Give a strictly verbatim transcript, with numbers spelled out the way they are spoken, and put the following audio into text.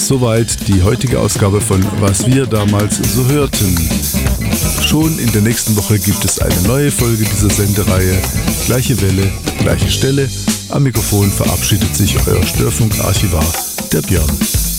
Soweit die heutige Ausgabe von Was wir damals so hörten. Schon in der nächsten Woche gibt es eine neue Folge dieser Sendereihe. Gleiche Welle, gleiche Stelle. Am Mikrofon verabschiedet sich euer Störfunk-Archivar, der Björn.